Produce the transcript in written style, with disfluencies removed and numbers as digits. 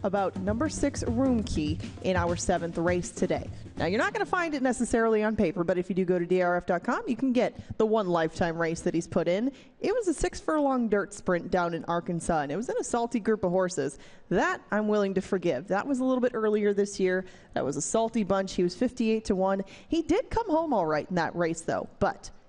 about number 6 Room Key in our 7th race today. Now, you're not going to find it necessarily on paper, but if you do go to DRF.com, you can get the one lifetime race that he's put in. It was a 6-furlong dirt sprint down in Arkansas, and it was in a salty group of horses. That I'm willing to forgive. That was a little bit earlier this year. That was a salty bunch. He was 58-1. He did come home all right in that race, though, but